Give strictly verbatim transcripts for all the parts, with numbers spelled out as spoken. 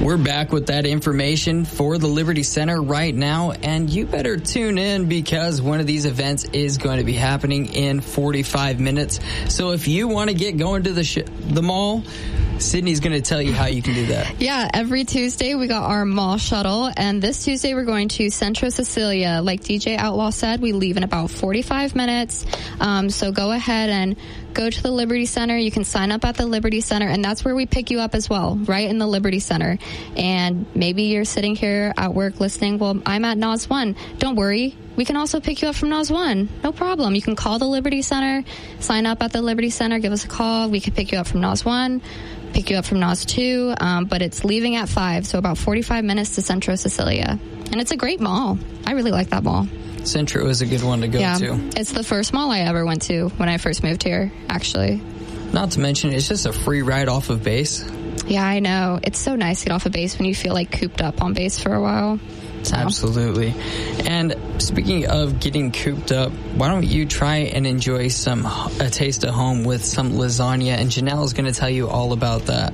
We're back with that information for the Liberty Center right now, and you better tune in because one of these events is going to be happening in forty-five minutes. So if you want to get going to the sh- the mall, Sydney's going to tell you how you can do that. Yeah, every Tuesday we got our mall shuttle, and this Tuesday we're going to Centro Cecilia. Like D J Outlaw said, we leave in about forty-five minutes. Um, so go ahead and go to the Liberty Center. You can sign up at the Liberty Center, and that's where we pick you up as well, right in the Liberty Center. And maybe you're sitting here at work listening, well, I'm at N O S one. Don't worry. We can also pick you up from N O S one. No problem. You can call the Liberty Center, sign up at the Liberty Center, give us a call. We can pick you up from N O S one, pick you up from N O S two, um, but it's leaving at five, so about forty-five minutes to Centro Cecilia. And it's a great mall. I really like that mall. Centro is a good one to go yeah, to. It's the first mall I ever went to when I first moved here, actually. Not to mention, it's just a free ride off of base. Yeah, I know. It's so nice to get off of base when you feel like cooped up on base for a while. So. Absolutely. And speaking of getting cooped up, why don't you try and enjoy some a taste of home with some lasagna? And Janelle is going to tell you all about that.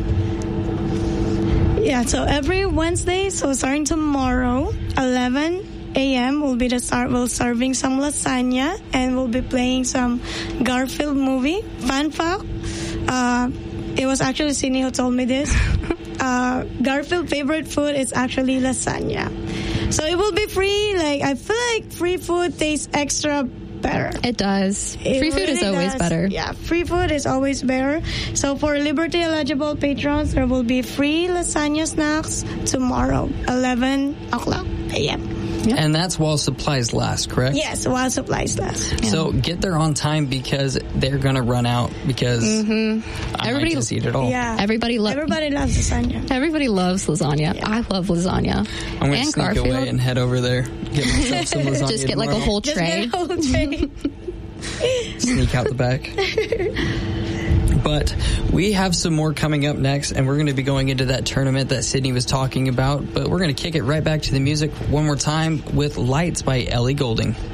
Yeah, so every Wednesday, so starting tomorrow, eleven a.m. we'll be the start. We'll serving some lasagna, and we'll be playing some Garfield movie. Fun fact, uh, it was actually Sydney who told me this. Uh, Garfield favorite food is actually lasagna. So it will be free. Like, I feel like free food tastes extra better. It does. It free food really is always does. better. Yeah, free food is always better. So for Liberty eligible patrons, there will be free lasagna snacks tomorrow, eleven o'clock a.m. Yep. And that's while supplies last, correct? Yes, while supplies last. Yeah. So get there on time because they're going to run out because mm-hmm. I everybody might just eat it all. Yeah. Everybody, lo- everybody loves lasagna. Everybody loves lasagna. Yeah. I love lasagna. I'm going to sneak Garfield. away and head over there. Get myself some lasagna Just get tomorrow. like a whole tray. Just get a whole tray. Sneak out the back. But we have some more coming up next, and we're going to be going into that tournament that Sydney was talking about. But we're going to kick it right back to the music one more time with Lights by Ellie Goulding.